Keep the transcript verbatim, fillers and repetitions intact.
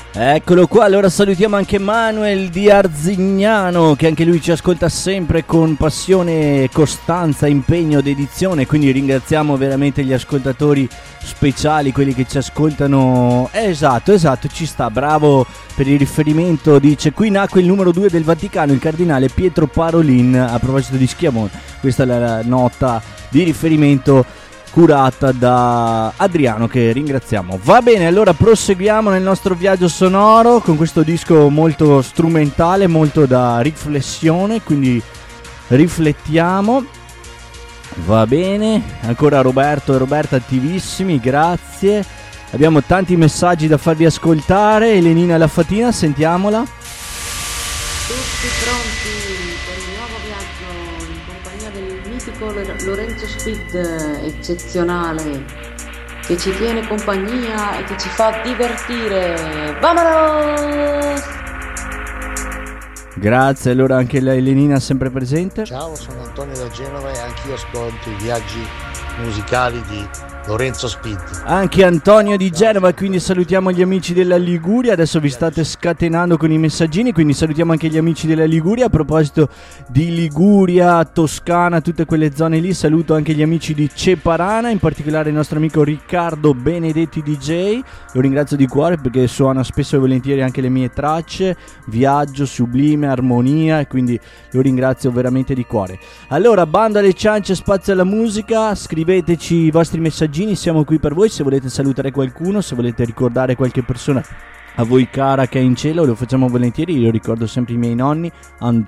Eccolo qua, allora salutiamo anche Manuel di Arzignano, che anche lui ci ascolta sempre con passione, costanza, impegno, dedizione, quindi ringraziamo veramente gli ascoltatori speciali, quelli che ci ascoltano. Eh, esatto, esatto, ci sta, bravo per il riferimento, dice: qui nacque il numero due del Vaticano, il cardinale Pietro Parolin, a proposito di Schiavone. Questa è la nota di riferimento curata da Adriano, che ringraziamo. Va bene, allora proseguiamo nel nostro viaggio sonoro con questo disco molto strumentale, molto da riflessione, quindi riflettiamo. Va bene, ancora Roberto e Roberta attivissimi, grazie. Abbiamo tanti messaggi da farvi ascoltare. Elenina Laffatina, sentiamola. Tutti pronti per il nuovo viaggio in compagnia del mitico Lorenzo Speed, eccezionale, che ci tiene compagnia e che ci fa divertire. Vamonos! Grazie, allora anche la Elenina sempre presente. Ciao, sono Antonio da Genova e anch'io ascolto i viaggi musicali di Lorenzo Speed. Anche Antonio di Genova, quindi salutiamo gli amici della Liguria. Adesso vi state scatenando con i messaggini, quindi salutiamo anche gli amici della Liguria. A proposito di Liguria, Toscana, tutte quelle zone lì, saluto anche gli amici di Ceparana, in particolare il nostro amico Riccardo Benedetti D J. Lo ringrazio di cuore perché suona spesso e volentieri anche le mie tracce, Viaggio, Sublime, Armonia, e quindi lo ringrazio veramente di cuore. Allora, bando alle ciance, spazio alla musica, scriveteci i vostri messaggini, siamo qui per voi. Se volete salutare qualcuno, se volete ricordare qualche persona a voi cara che è in cielo, lo facciamo volentieri. Io ricordo sempre i miei nonni, An-